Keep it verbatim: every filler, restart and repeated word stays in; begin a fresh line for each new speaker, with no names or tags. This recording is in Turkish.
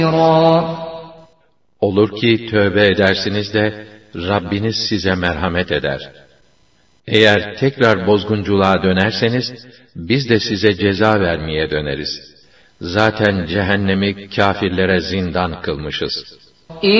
Olur ki tövbe edersiniz de Rabbiniz size merhamet eder. Eğer tekrar bozgunculuğa dönerseniz biz de size ceza vermeye döneriz. Zaten cehennemi kâfirlere zindan kılmışız.